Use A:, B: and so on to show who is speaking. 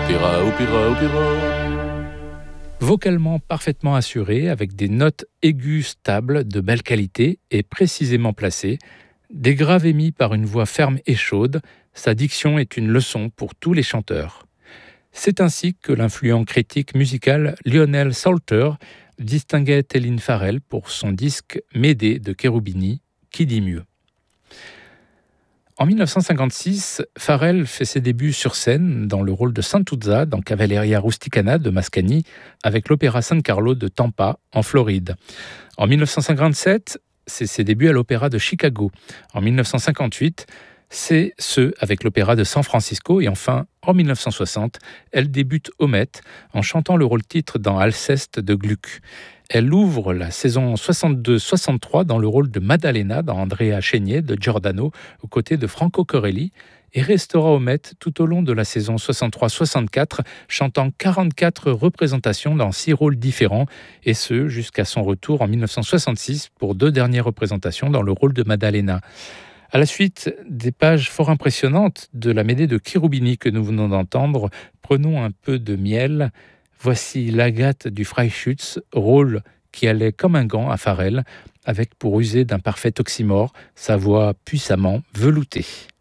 A: Opéra, opéra, opéra.
B: Vocalement parfaitement assuré, avec des notes aiguës stables de belle qualité et précisément placées, des graves émis par une voix ferme et chaude, sa diction est une leçon pour tous les chanteurs. C'est ainsi que l'influent critique musical Lionel Salter distinguait Thelin Farrell pour son disque Médée de Cherubini, qui dit mieux. En 1956, Farrell fait ses débuts sur scène dans le rôle de Santuzza dans Cavalleria Rusticana de Mascagni avec l'Opéra San Carlo de Tampa, en Floride. En 1957, c'est ses débuts à l'Opéra de Chicago. En 1958, c'est ceux avec l'Opéra de San Francisco. Et enfin, en 1960, elle débute au Met en chantant le rôle-titre dans Alceste de Gluck. Elle ouvre la saison 62-63 dans le rôle de Maddalena dans Andrea Chénier de Giordano aux côtés de Franco Corelli et restera au Met tout au long de la saison 63-64, chantant 44 représentations dans 6 rôles différents, et ce jusqu'à son retour en 1966 pour 2 dernières représentations dans le rôle de Maddalena. À la suite des pages fort impressionnantes de la Médée de Cherubini que nous venons d'entendre, prenons un peu de miel. Voici l'Agathe du Freischütz, rôle qui allait comme un gant à Farrell, avec pour user d'un parfait oxymore sa voix puissamment veloutée.